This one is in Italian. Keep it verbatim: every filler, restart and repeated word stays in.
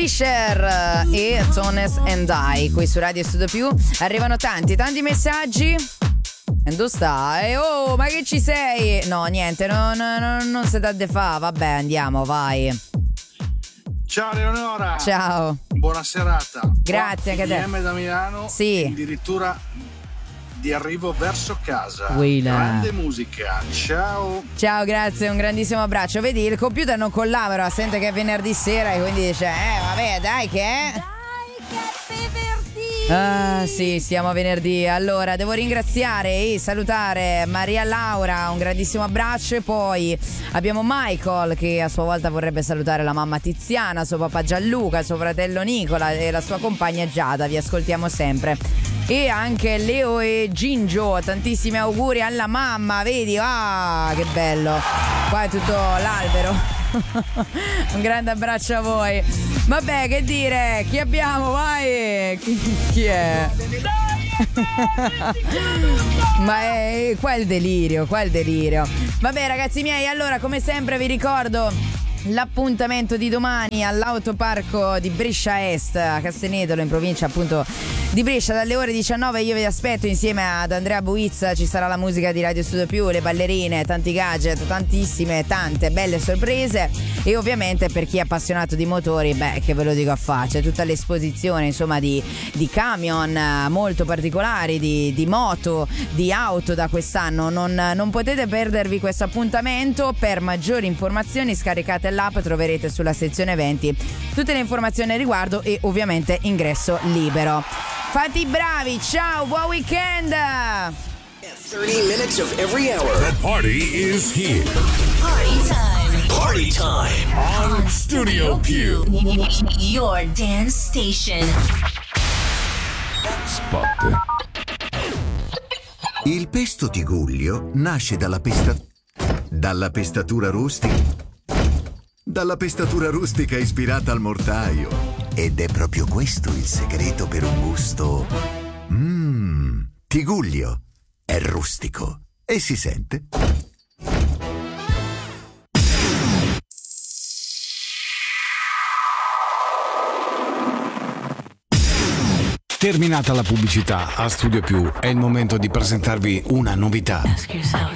Fisher e Tones and I qui su Radio Studio Più. Arrivano tanti, tanti messaggi. E dove stai? Oh, ma che ci sei? No, niente, no, no, no, non si dà de fa. Vabbè, andiamo, vai. Ciao Leonora. Ciao. Buona serata. Grazie anche a te. P M da Milano. Sì. Addirittura di arrivo verso casa. Willa. Grande musica. Ciao. Ciao, grazie, un grandissimo abbraccio. Vedi, il computer non collabora, sente che è venerdì sera e quindi dice, eh, vabbè, dai che è. Dai che è venerdì. Ah, sì, siamo venerdì. Allora, devo ringraziare e salutare Maria Laura, un grandissimo abbraccio. E poi abbiamo Michael che a sua volta vorrebbe salutare la mamma Tiziana, suo papà Gianluca, suo fratello Nicola e la sua compagna Giada. Vi ascoltiamo sempre. E anche Leo e Gingio, tantissimi auguri alla mamma, vedi? Ah, che bello. Qua è tutto l'albero. Un grande abbraccio a voi. Vabbè, che dire, chi abbiamo? Vai. Chi, chi è? Ma è qua è il delirio, qua è il delirio. Vabbè ragazzi miei, allora come sempre vi ricordo l'appuntamento di domani all'autoparco di Brescia Est a Castenedolo, in provincia appunto di Brescia, dalle ore diciannove. Io vi aspetto insieme ad Andrea Buiz, ci sarà la musica di Radio Studio Più, le ballerine, tanti gadget, tantissime, tante belle sorprese. E ovviamente per chi è appassionato di motori, beh, che ve lo dico a faccia, tutta l'esposizione insomma di, di camion molto particolari, di, di moto, di auto da quest'anno. Non, non potete perdervi questo appuntamento. Per maggiori informazioni scaricate l'app, troverete sulla sezione eventi tutte le informazioni al riguardo e ovviamente ingresso libero. Fate i bravi, ciao, buon weekend! thirty minutes of every hour. The party is here. Party time. Party time On Studio Più. Your dance station. Spot. Il pesto Tigullio nasce dalla pesta... dalla pestatura rustica... dalla pestatura rustica ispirata al mortaio. Ed è proprio questo il segreto per un gusto... Mmm... Tigullio è rustico e si sente. Terminata la pubblicità, a Studio Più è il momento di presentarvi una novità.